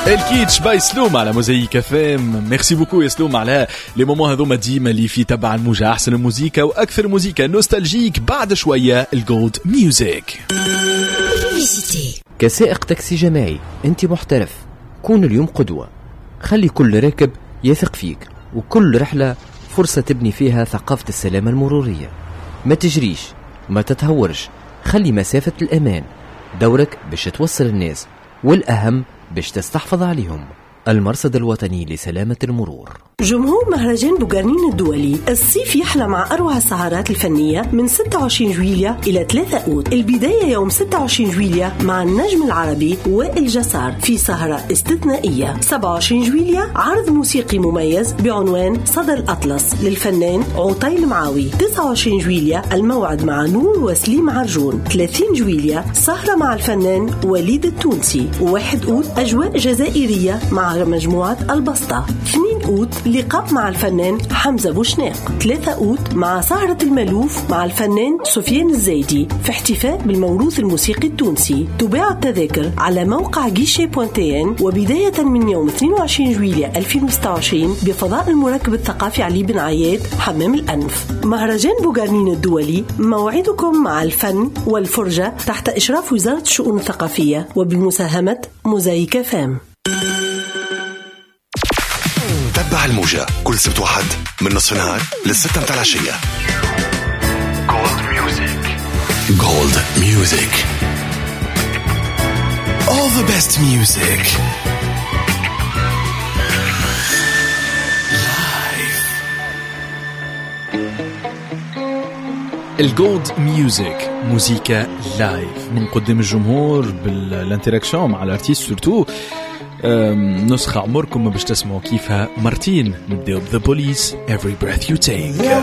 الكيتش باي سلوم على موزايك فام. ميرسي بوكو يا سلوم على لي مومون هذوما ديما اللي في تبع الموجة احسن الموزيكا واكثر موزيكا نوستالجيك. بعد شويه الجولد ميوزك. كسائق تاكسي جماعي انت محترف، كون اليوم قدوة، خلي كل راكب يثق فيك، وكل رحلة فرصة تبني فيها ثقافة السلامة المرورية. ما تجريش وما تتهورش، خلي مسافة الأمان، دورك باش توصل الناس، والأهم باش تستحفظ عليهم. المرصد الوطني لسلامة المرور. جمهور مهرجان بوغارنين الدولي، الصيف يحلى مع أروع السهرات الفنية من 26 جويلية إلى 3 أوت. البداية يوم 26 جويلية مع النجم العربي وائل جسار في سهرة استثنائية. 27 جويلية عرض موسيقي مميز بعنوان صدى الأطلس للفنان عطيل معاوي. 29 جويلية الموعد مع نور وسليم عرجون. 30 جويلية سهرة مع الفنان وليد التونسي. 1 أوت أجواء جزائرية مع مجموعة البسطة. 2 أوت لقاء مع الفنان حمزة بوشناق. 3 أوت مع سهرة الملوف مع الفنان سفيان الزايدي في احتفاء بالموروث الموسيقي التونسي. تباع التذاكر على موقع guichet.tn وبداية من يوم 22 جويلية 2026 بفضاء المركب الثقافي علي بن عياد حمام الأنف. مهرجان بوغارنين الدولي موعدكم مع الفن والفرجة تحت إشراف وزارة الشؤون الثقافية وبمساهمة موزايك فام. تبع الموجة كل سبت واحد من نصف النهار للستة متاع العشية. Gold Music. All the best music. Live. الجولد ميوزك موسيقى لايف من قدام الجمهور بالانتراكشن مع الارتيست سورتو. نسخة عمركم ما باش تسمعوا كيفها مرتين. نبداو بذا بوليس Every Breath You Take.